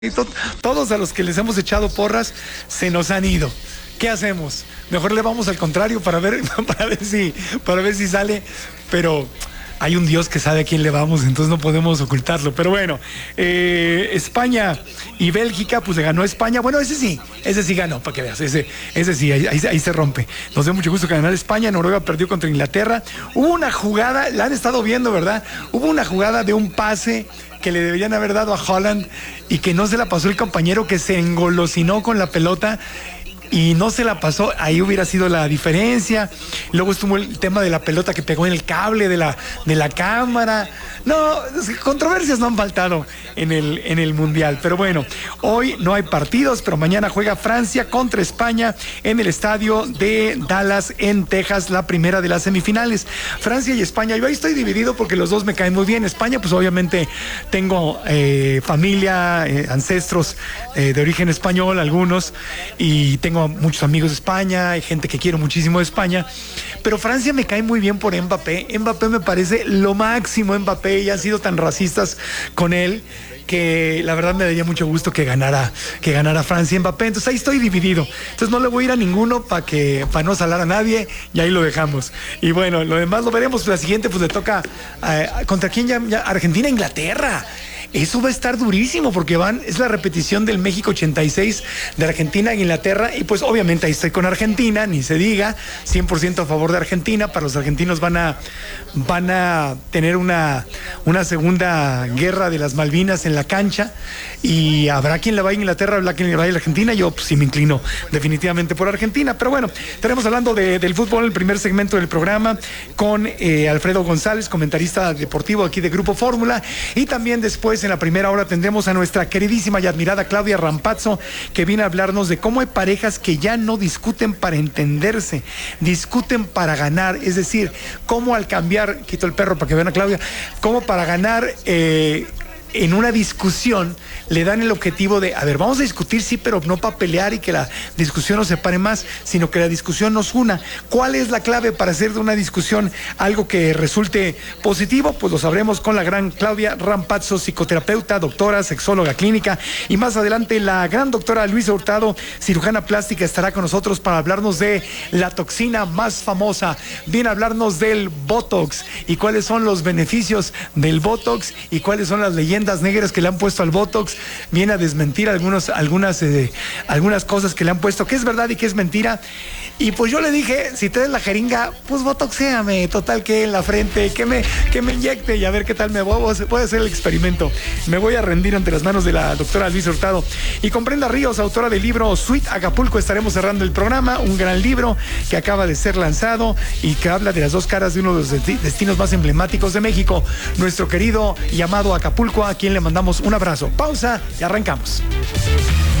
Todos a los que les hemos echado porras se nos han ido. ¿Qué hacemos? Mejor le vamos al contrario para ver si sale, pero hay un Dios que sabe a quién le vamos, entonces no podemos ocultarlo. Pero bueno, España y Bélgica, pues le ganó a España. Bueno, ese sí ganó, para que veas, ese sí, ahí se rompe. Nos dio mucho gusto que ganara España. Noruega perdió contra Inglaterra. Hubo una jugada, la han estado viendo, ¿verdad? Hubo una jugada de un pase que le deberían haber dado a Haaland y que no se la pasó el compañero, que se engolosinó con la pelota y no se la pasó. Ahí hubiera sido la diferencia. Luego estuvo el tema de la pelota que pegó en el cable de la cámara. No, controversias no han faltado en el Mundial. Pero bueno, hoy no hay partidos, pero mañana juega Francia contra España en el estadio de Dallas, en Texas, la primera de las semifinales. Francia y España. Yo ahí estoy dividido porque los dos me caen muy bien. España, pues obviamente tengo familia, ancestros de origen español, algunos, y tengo muchos amigos de España, hay gente que quiero muchísimo de España, pero Francia me cae muy bien por Mbappé. Mbappé me parece lo máximo. Mbappé, ya han sido tan racistas con él que la verdad me daría mucho gusto que ganara Francia y Mbappé. Entonces ahí estoy dividido. Entonces no le voy a ir a ninguno para no salar a nadie, y ahí lo dejamos. Y bueno, lo demás lo veremos. La siguiente pues le toca ¿contra quién? Ya Argentina, Inglaterra. Eso va a estar durísimo porque es la repetición del México 86 de Argentina e Inglaterra, y pues obviamente ahí estoy con Argentina, ni se diga, 100% a favor de Argentina. Para los argentinos van a tener una segunda guerra de las Malvinas en la cancha, y habrá quien le vaya a Inglaterra, habrá quien le vaya a Argentina. Yo pues sí me inclino definitivamente por Argentina. Pero bueno, estaremos hablando del fútbol en el primer segmento del programa con Alfredo González, comentarista deportivo aquí de Grupo Fórmula, y también después en la primera hora tendremos a nuestra queridísima y admirada Claudia Rampazzo, que viene a hablarnos de cómo hay parejas que ya no discuten para entenderse, discuten para ganar. Es decir, cómo al cambiar, quito el perro para que vean a Claudia, cómo para ganar en una discusión le dan el objetivo de, a ver, vamos a discutir, sí, pero no para pelear y que la discusión nos separe más, sino que la discusión nos una. ¿Cuál es la clave para hacer de una discusión algo que resulte positivo? Pues lo sabremos con la gran Claudia Rampazzo, psicoterapeuta, doctora, sexóloga clínica, y más adelante la gran doctora Luisa Hurtado, cirujana plástica, estará con nosotros para hablarnos de la toxina más famosa. Viene a hablarnos del Botox y cuáles son los beneficios del Botox y cuáles son las leyendas negras que le han puesto al Botox. Viene a desmentir algunas cosas que le han puesto, que es verdad y que es mentira. Y pues yo le dije, si te des la jeringa, pues botoxéame, total que en la frente, que me inyecte y a ver qué tal me voy a hacer el experimento. Me voy a rendir ante las manos de la doctora Luisa Hurtado. Y con Brenda Ríos, autora del libro Sweet Acapulco, estaremos cerrando el programa, un gran libro que acaba de ser lanzado y que habla de las dos caras de uno de los destinos más emblemáticos de México, nuestro querido y amado Acapulco, a quien le mandamos un abrazo. Pausa y arrancamos.